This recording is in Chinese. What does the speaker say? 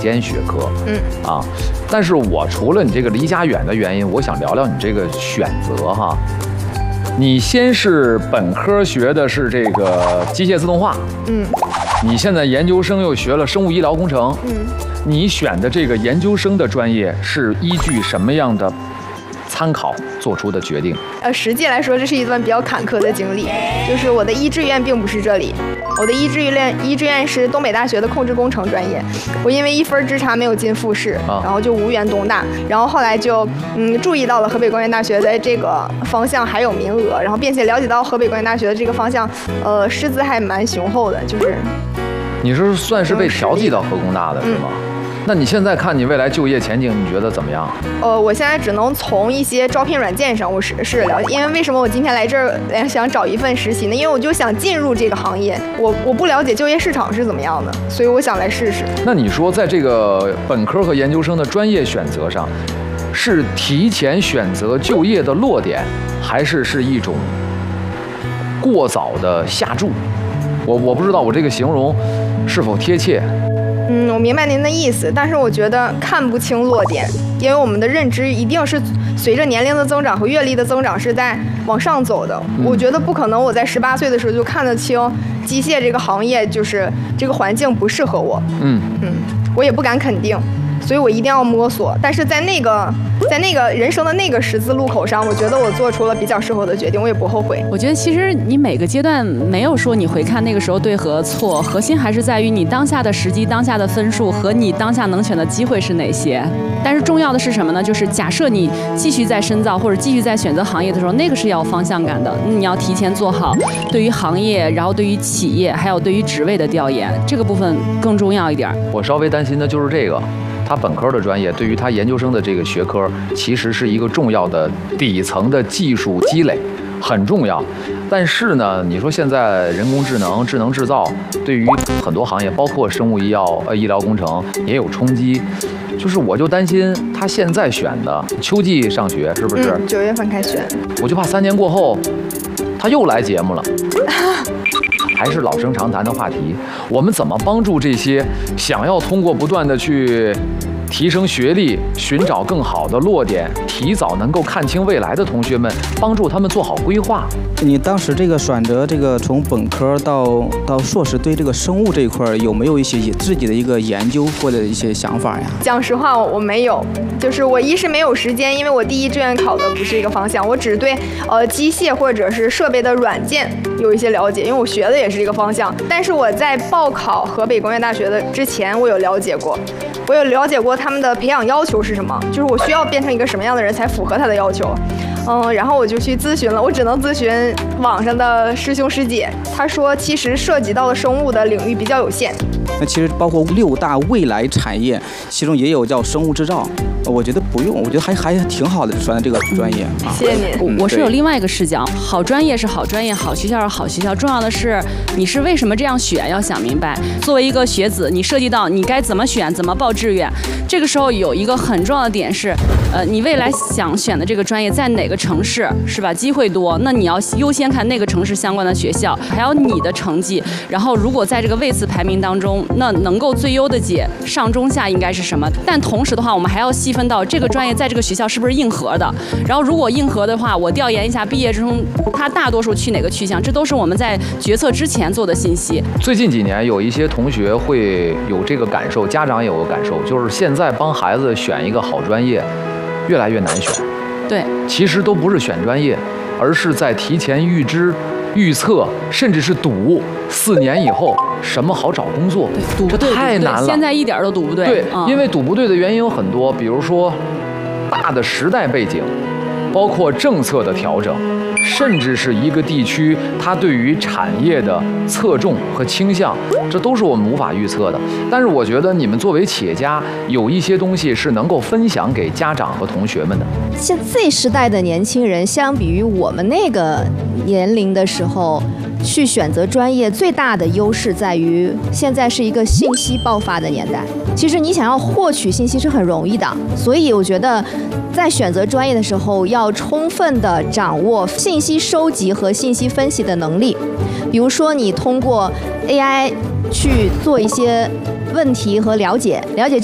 先学科。但是我除了你这个离家远的原因，我想聊聊你这个选择哈。你先是本科学的是这个机械自动化，你现在研究生又学了生物医疗工程，你选的这个研究生的专业是依据什么样的参考做出的决定？ 实际来说，这是一段比较坎坷的经历。就是我的一志愿并不是这里，我的一志愿是东北大学的控制工程专业。我因为1分之差没有进复试，然后就无缘东大。然后后来就注意到了河北工业大学在这个方向还有名额，然后并且了解到河北工业大学的这个方向，师资还蛮雄厚的。就是你是算是被调剂到河工大的是吗？那你现在看你未来就业前景，你觉得怎么样？ 我现在只能从一些招聘软件上我试了解，因为为什么我今天来这儿想找一份实习呢？因为我就想进入这个行业，我不了解就业市场是怎么样的，所以我想来试试。 那你说在这个本科和研究生的专业选择上，是提前选择就业的落点，还是一种过早的下注？我不知道我这个形容是否贴切。 我明白您的意思，但是我觉得看不清落点，因为我们的认知一定是随着年龄的增长和阅历的增长是在往上走的。我觉得不可能我在18岁的时候就看得清机械这个行业，就是这个环境不适合我。我也不敢肯定，所以我一定要摸索。但是在那个人生的那个十字路口上，我觉得我做出了比较适合的决定，我也不后悔。 我觉得其实你每个阶段没有说你回看那个时候对和错，核心还是在于你当下的时机、当下的分数和你当下能选的机会是哪些。但是重要的是什么呢？就是假设你继续在深造或者继续在选择行业的时候，那个是要方向感的，你要提前做好对于行业，然后对于企业，还有对于职位的调研，这个部分更重要一点。 我稍微担心的就是这个。他本科的专业对于他研究生的这个学科，其实是一个重要的底层的技术积累，很重要。但是呢，你说现在人工智能、智能制造对于很多行业，包括生物医疗工程也有冲击。就是我就担心他现在选的秋季上学是不是 ？9月份开学。 我就怕3年过后，他又来节目了。还是老生常谈的话题，我们怎么帮助这些想要通过不断的去提升学历、寻找更好的落点、提早能够看清未来的同学们，帮助他们做好规划？ 你当时这个选择这个从本科到硕士，对这个生物这一块有没有一些自己的一个研究或者一些想法呀？ 讲实话，我没有，就是我一是没有时间，因为我第一志愿考的不是一个方向，我只对机械或者是设备的软件有一些了解，因为我学的也是一个方向。但是我在报考河北工业大学的之前，我有了解过他们的培养要求是什么，就是我需要变成一个什么样的人才符合他的要求。然后我就去咨询了，我只能咨询网上的师兄师姐，他说其实涉及到的生物的领域比较有限。 那其实包括6大未来产业，其中也有叫生物制造，我觉得不用，我觉得还挺好的，选这个专业啊。 谢谢您。 我是有另外一个视角，好专业是好专业，好学校是好学校，重要的是你是为什么这样选，要想明白。作为一个学子，你涉及到你该怎么选，怎么报志愿，这个时候有一个很重要的点是，你未来想选的这个专业在哪个城市，是吧？机会多，那你要优先看那个城市相关的学校，还有你的成绩。然后如果在这个位次排名当中，那能够最优的解上中下应该是什么？但同时的话，我们还要细分到这个专业在这个学校是不是硬核的。然后如果硬核的话，我调研一下毕业之后他大多数去哪个去向，这都是我们在决策之前做的信息。 最近几年有一些同学会有这个感受，家长也有个感受，就是现在帮孩子选一个好专业越来越难选。 对， 其实都不是选专业，而是在提前预知、预测，甚至是赌4年以后什么好找工作。 赌不对， 太难了。 现在一点都赌不对。 对，因为赌不对的原因有很多，比如说大的时代背景，包括政策的调整，甚至是一个地区它对于产业的侧重和倾向，这都是我们无法预测的。但是我觉得你们作为企业家，有一些东西是能够分享给家长和同学们的。 像 Z 时代的年轻人，相比于我们那个年龄的时候，去选择专业最大的优势在于，现在是一个信息爆发的年代。其实你想要获取信息是很容易的，所以我觉得在选择专业的时候，要充分的掌握信息收集和信息分析的能力。比如说，你通过 AI 去做一些问题和了解